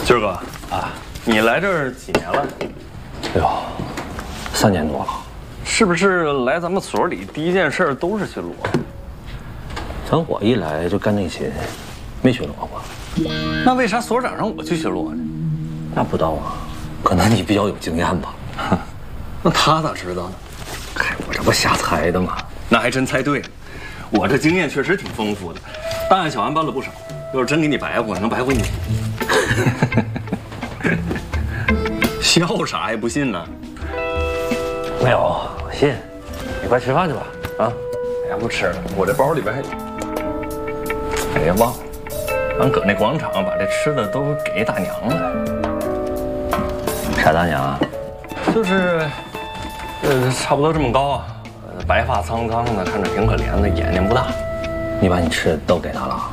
今儿个啊，你来这儿几年了？ 哎呦，3年多了。 是不是来咱们所里第一件事都是巡逻？ 从我一来就干这些，没巡逻过。 那为啥所长让我去巡逻呢？ 那不知道啊，可能你比较有经验吧。 那他咋知道呢？ 嗨，我这不瞎猜的吗？ 那还真猜对了，我这经验确实挺丰富的，大案小案办了不少。要是真给你白活，能白活你。笑啥呀？不信呢？ 没有，我信。你快吃饭去吧。啊， 哎呀，不吃了，我这包里边还……哎呀，忘了，俺搁那广场把这吃的都给大娘了。 啥大娘啊？ 就是，差不多这么高啊，白发苍苍的，看着挺可怜的，眼睛不大。 你把你吃的都给她了？